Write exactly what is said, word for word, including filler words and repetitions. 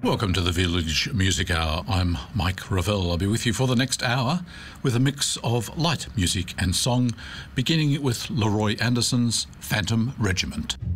Welcome to the Village Music Hour. I'm Mike Ravel. I'll be with you for the next hour with a mix of light music and song, beginning with Leroy Anderson's Phantom Regiment.